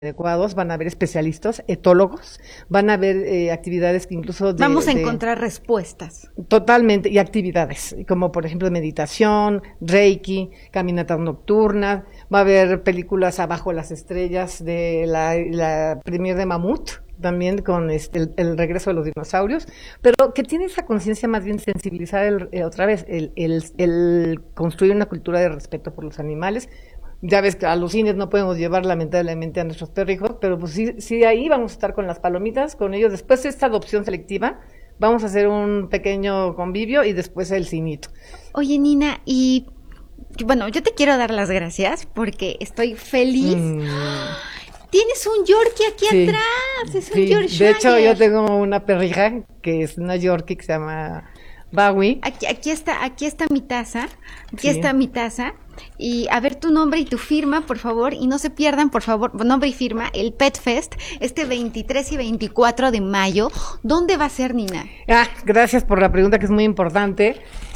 adecuados, van a haber especialistas, etólogos, van a haber actividades que incluso... Vamos a encontrar respuestas. Totalmente, y actividades, como por ejemplo meditación, reiki, caminatas nocturnas, va a haber películas Abajo las estrellas de la premier de Mamut, también con el regreso de los dinosaurios, pero que tiene esa conciencia más bien sensibilizar otra vez, el construir una cultura de respeto por los animales. Ya ves que a los cines no podemos llevar lamentablemente a nuestros perrijos, pero pues sí ahí vamos a estar con las palomitas, con ellos. Después de esta adopción selectiva, vamos a hacer un pequeño convivio y después el cinito. Oye, Nina, y bueno, yo te quiero dar las gracias porque estoy feliz. Tienes un Yorkie aquí atrás, es un Yorkshire. De hecho, yo tengo una perrija que es una Yorkie que se llama Bowie. Aquí está mi taza, está mi taza. Y a ver tu nombre y tu firma, por favor, y no se pierdan, por favor, nombre y firma, el Pet Fest, 23 y 24 de mayo. ¿Dónde va a ser, Nina? Gracias por la pregunta, que es muy importante.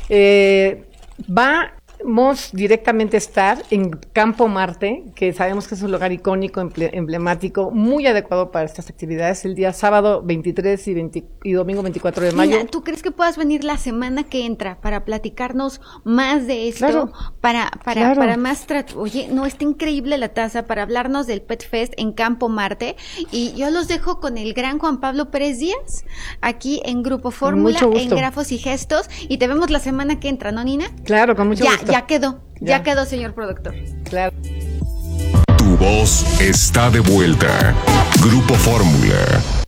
Vamos directamente a estar en Campo Marte, que sabemos que es un lugar icónico, emblemático, muy adecuado para estas actividades, el día sábado 23 y domingo 24 de mayo. Mira, ¿tú crees que puedas venir la semana que entra para platicarnos más de esto? Claro. Para más Oye, no, está increíble la taza, para hablarnos del Pet Fest en Campo Marte, y yo los dejo con el gran Juan Pablo Pérez Díaz, aquí en Grupo Fórmula, en Grafos y Gestos, y te vemos la semana que entra, ¿no, Nina? Claro, con mucho gusto. Ya quedó, señor productor. Claro. Tu voz está de vuelta. Grupo Fórmula.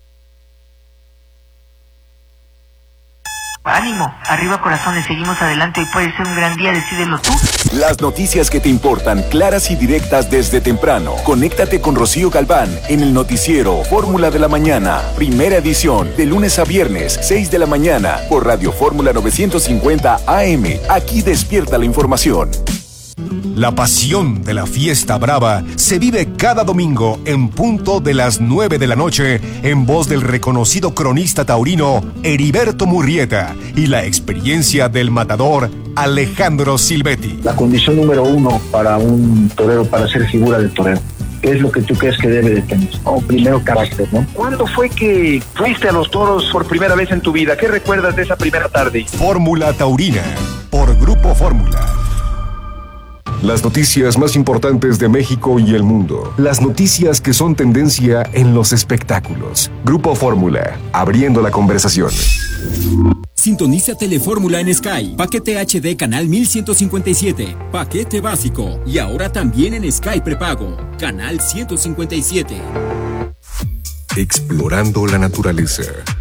Ánimo, arriba corazones, seguimos adelante, hoy puede ser un gran día, decídelo tú. Las noticias que te importan, claras y directas desde temprano. Conéctate con Rocío Galván en el noticiero Fórmula de la Mañana, primera edición, de lunes a viernes, 6 de la mañana, por Radio Fórmula 950 AM. Aquí despierta la información. La pasión de la fiesta brava se vive cada domingo en punto de las 9 de la noche en voz del reconocido cronista taurino Heriberto Murrieta y la experiencia del matador Alejandro Silvetti. La condición número 1 para un torero, para ser figura del torero, ¿qué es lo que tú crees que debe de tener? Primero, carácter, ¿no? ¿Cuándo fue que fuiste a los toros por primera vez en tu vida? ¿Qué recuerdas de esa primera tarde? Fórmula Taurina, por Grupo Fórmula. Las noticias más importantes de México y el mundo. Las noticias que son tendencia en los espectáculos. Grupo Fórmula, abriendo la conversación. Sintoniza Telefórmula en Sky. Paquete HD canal 1157. Paquete básico. Y ahora también en Sky prepago. Canal 157. Explorando la naturaleza.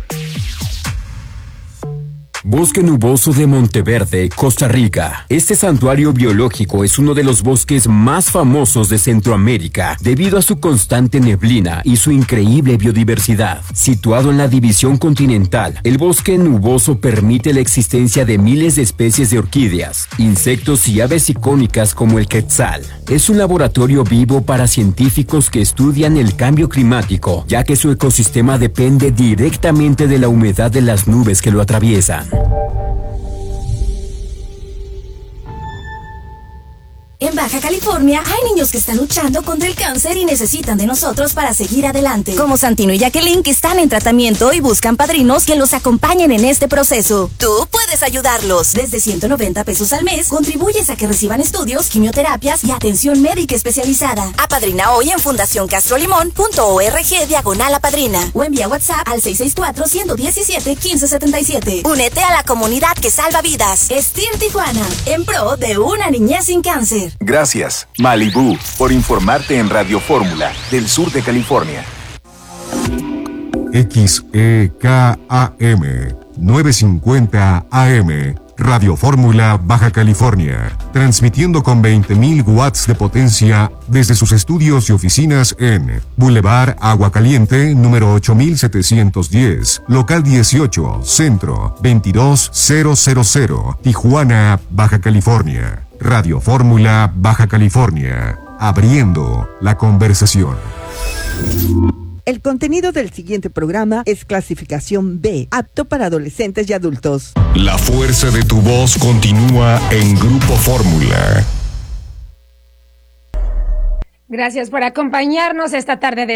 Bosque Nuboso de Monteverde, Costa Rica. Este santuario biológico es uno de los bosques más famosos de Centroamérica debido a su constante neblina y su increíble biodiversidad. Situado en la división continental, el bosque nuboso permite la existencia de miles de especies de orquídeas, insectos y aves icónicas como el quetzal. Es un laboratorio vivo para científicos que estudian el cambio climático, ya que su ecosistema depende directamente de la humedad de las nubes que lo atraviesan. En Baja California hay niños que están luchando contra el cáncer y necesitan de nosotros para seguir adelante. Como Santino y Jacqueline, que están en tratamiento y buscan padrinos que los acompañen en este proceso. Tú puedes ayudarlos. Desde $190 al mes, contribuyes a que reciban estudios, quimioterapias y atención médica especializada. Apadrina hoy en fundacioncastrolimon.org/apadrina o envía WhatsApp al 664-117-1577. Únete a la comunidad que salva vidas. STIR Tijuana, en pro de una niñez sin cáncer. Gracias, Malibú, por informarte en Radio Fórmula del sur de California. XEKAM 950 AM, Radio Fórmula Baja California, transmitiendo con 20.000 watts de potencia desde sus estudios y oficinas en Boulevard Agua Caliente, número 8710, local 18, centro 22000, Tijuana, Baja California. Radio Fórmula Baja California, abriendo la conversación. El contenido del siguiente programa es clasificación B, apto para adolescentes y adultos. La fuerza de tu voz continúa en Grupo Fórmula. Gracias por acompañarnos esta tarde de